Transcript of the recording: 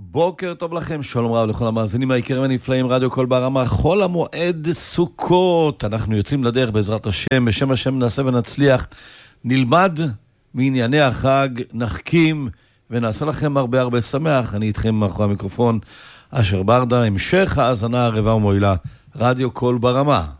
בוקר טוב לכם, שלום רב לכל המאזינים היקרים הנפלאים, רדיו קול ברמה, חול המועד סוכות. אנחנו יוצאים לדרך בעזרת השם, בשם השם נעשה ונצליח, נלמד מענייני החג, נחכים ונעשה לכם הרבה הרבה שמח. אני איתכם מאחורי המיקרופון, אשר ברדה, המשך האזנה הרבה ומועילה, רדיו קול ברמה.